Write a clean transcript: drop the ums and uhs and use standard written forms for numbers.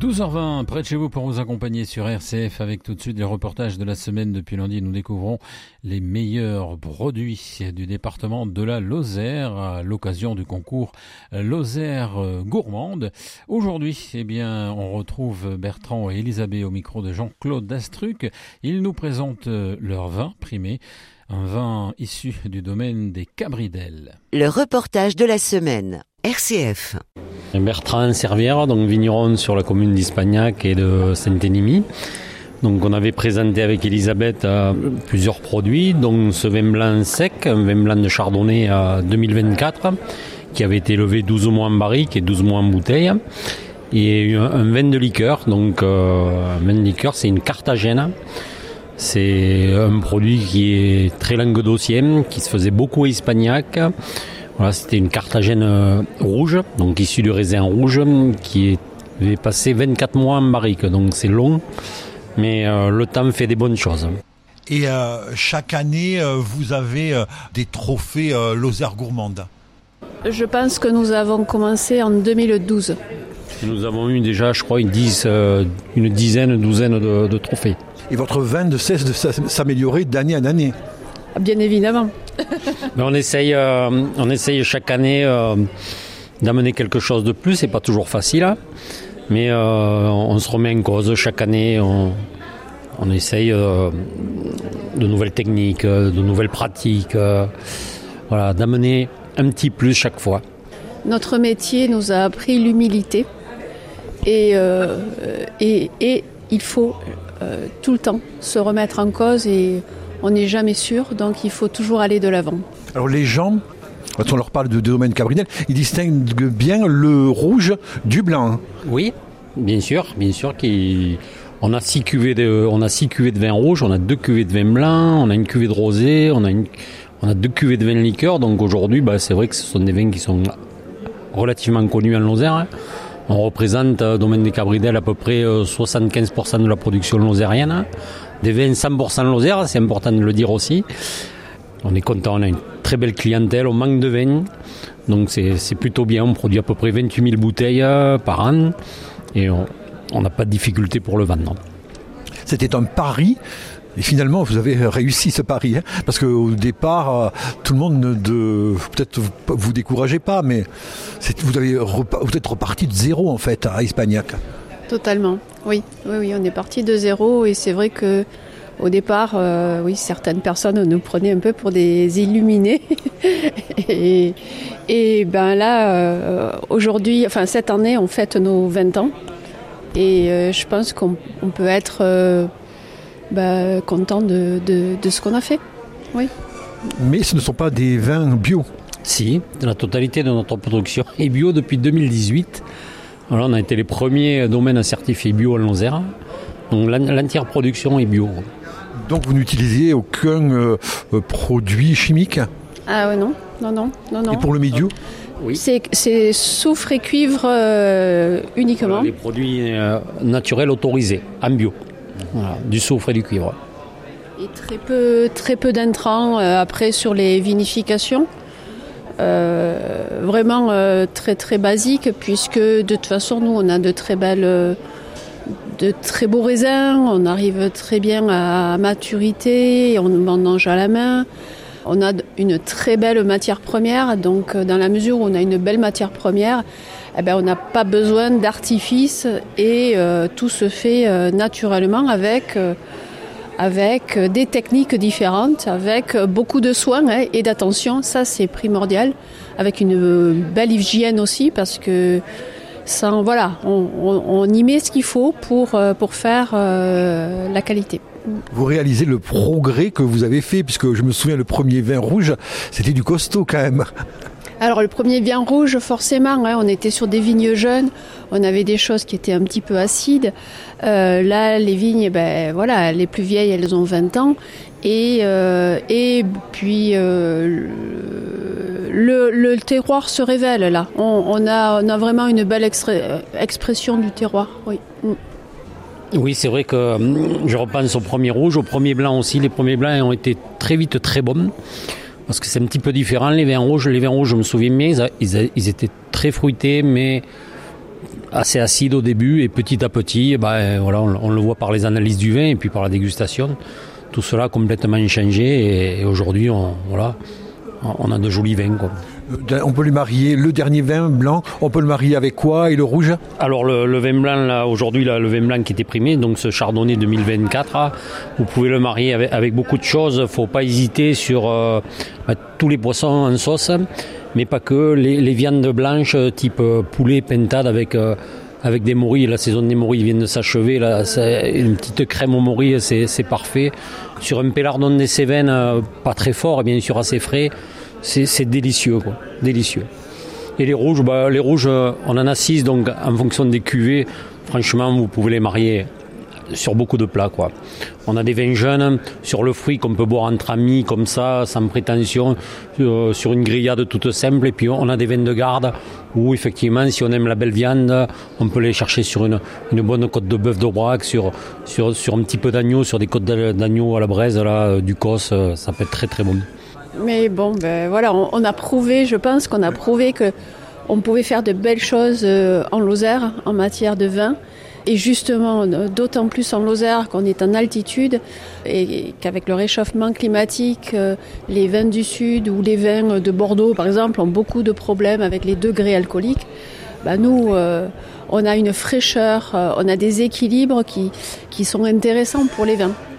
12h20, près de chez vous pour vous accompagner sur RCF avec tout de suite les reportages de la semaine. Depuis lundi, nous découvrons les meilleurs produits du département de la Lozère à l'occasion du concours Lozère Gourmande. Aujourd'hui, on retrouve Bertrand et Elisabeth au micro de Jean-Claude Dastruc. Ils nous présentent leur vin primé, un vin issu du domaine des Cabridelles. Le reportage de la semaine, RCF. Bertrand Servière, donc vigneron sur la commune d'Ispagnac et de Saint-Énimie. Donc on avait présenté avec Elisabeth plusieurs produits, dont ce vin blanc sec, un vin blanc de Chardonnay 2024, qui avait été levé 12 mois en barrique et 12 mois en bouteille. Et un vin de liqueur, donc un vin de liqueur, c'est une Cartagena. C'est un produit qui est très languedocien, qui se faisait beaucoup à Ispagnac. Voilà, c'était une Cartagena rouge, donc issue du raisin rouge, qui avait passé 24 mois en barrique, donc c'est long, mais le temps fait des bonnes choses. Et chaque année, vous avez des trophées Lozère Gourmande. Je pense que nous avons commencé en 2012. Et nous avons eu déjà, je crois, une douzaine de trophées. Et votre vin ne cesse de s'améliorer d'année en année. Bien évidemment. Mais on essaye chaque année d'amener quelque chose de plus. C'est pas toujours facile, hein, mais on se remet en cause chaque année. On essaye de nouvelles techniques, de nouvelles pratiques, d'amener un petit plus chaque fois. Notre métier nous a appris l'humilité et il faut tout le temps se remettre en cause et on n'est jamais sûr, donc il faut toujours aller de l'avant. Alors les gens, quand on leur parle de domaine Cabridelles, ils distinguent bien le rouge du blanc. Oui, bien sûr on a 6 cuvées de vin rouge, on a 2 cuvées de vin blanc, on a une cuvée de rosé, on a 2 cuvées de vin liqueur. Donc aujourd'hui, c'est vrai que ce sont des vins qui sont relativement connus en Lozère, hein. On représente domaine des Cabridelles à peu près 75% de la production lozérienne. Des vins 100% Lozère, c'est important de le dire aussi. On est content, on a une très belle clientèle, on manque de vin, donc c'est plutôt bien. On produit à peu près 28 000 bouteilles par an et on n'a pas de difficulté pour le vendre. C'était un pari et finalement vous avez réussi ce pari, hein, parce qu'au départ tout le monde peut-être vous découragez pas, mais vous êtes reparti de zéro en fait à Ispagnac. Totalement, oui, on est parti de zéro et c'est vrai que au départ, certaines personnes nous prenaient un peu pour des illuminés et aujourd'hui, cette année, on fête nos 20 ans et je pense qu'on peut être content de ce qu'on a fait, oui. Mais ce ne sont pas des vins bio. Si, la totalité de notre production est bio depuis 2018. Alors, on a été les premiers domaines à certifier bio en Lozère. Donc l'entière production est bio. Donc vous n'utilisez aucun produit chimique ? Ah ouais, non. Et pour le milieu ? Oui. C'est soufre et cuivre uniquement. Les produits naturels autorisés, en bio. Voilà, du soufre et du cuivre. Et très peu d'intrants après sur les vinifications. Vraiment très très basique, puisque de toute façon nous on a de très beaux raisins, on arrive très bien à maturité, on mange à la main, on a une très belle matière première, donc dans la mesure où on a une belle matière première, on n'a pas besoin d'artifice et tout se fait naturellement avec des techniques différentes, avec beaucoup de soins et d'attention, ça c'est primordial, avec une belle hygiène aussi, parce que on y met ce qu'il faut pour faire la qualité. Vous réalisez le progrès que vous avez fait, puisque je me souviens le premier vin rouge, c'était du costaud quand même. Alors le premier vin rouge, forcément, on était sur des vignes jeunes, on avait des choses qui étaient un petit peu acides. Là, les vignes, les plus vieilles, elles ont 20 ans. Et puis le terroir se révèle là. On a vraiment une belle expression du terroir. Oui. Oui, c'est vrai que je repense au premier rouge, au premier blanc aussi. Les premiers blancs ont été très vite très bons. Parce que c'est un petit peu différent, les vins rouges. Les vins rouges, je me souviens bien, ils étaient très fruités, mais assez acide au début et petit à petit, voilà, on le voit par les analyses du vin et puis par la dégustation. Tout cela a complètement changé et aujourd'hui, on a de jolis vins, quoi. On peut lui marier le dernier vin blanc, on peut le marier avec quoi et le rouge? Alors le vin blanc, là, aujourd'hui, le vin blanc qui était primé, donc ce Chardonnay 2024, vous pouvez le marier avec beaucoup de choses. Il ne faut pas hésiter sur tous les poissons en sauce, mais pas que. Les viandes blanches type poulet, pintade avec des morilles. La saison des morilles vient de s'achever. Là, une petite crème aux morilles, c'est parfait. Sur un pélardon des Cévennes, pas très fort et bien sûr assez frais, c'est délicieux, quoi. Délicieux. Et les rouges, on en a 6, donc en fonction des cuvées, franchement, vous pouvez les marier sur beaucoup de plats, quoi. On a des vins jeunes sur le fruit qu'on peut boire entre amis, comme ça, sans prétention, sur une grillade toute simple. Et puis on a des vins de garde où, effectivement, si on aime la belle viande, on peut les chercher sur une bonne côte de bœuf d'Aubrac, sur un petit peu d'agneau, sur des côtes d'agneau à la braise, là, du Cos, ça peut être très très bon. Mais bon, voilà, on a prouvé, je pense qu'on a prouvé qu'on pouvait faire de belles choses en Lozère en matière de vin. Et justement, d'autant plus en Lozère qu'on est en altitude et qu'avec le réchauffement climatique, les vins du sud ou les vins de Bordeaux, par exemple, ont beaucoup de problèmes avec les degrés alcooliques. Nous, on a une fraîcheur, on a des équilibres qui sont intéressants pour les vins.